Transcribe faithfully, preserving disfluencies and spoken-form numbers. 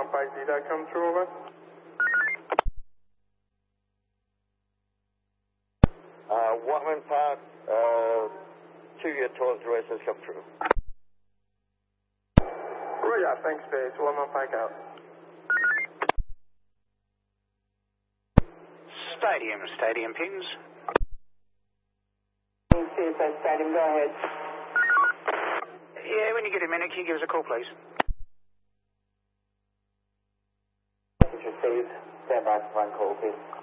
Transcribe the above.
one five zero come through, over. Uh, Watman Park, uh, two-year tours race has come through. Roger, thanks, Space. one one Park out. Stadium, stadium pins. C S S Stadium, go ahead. Yeah, when you get a minute, can you give us a call, please? Message received. Stand by for one call, please.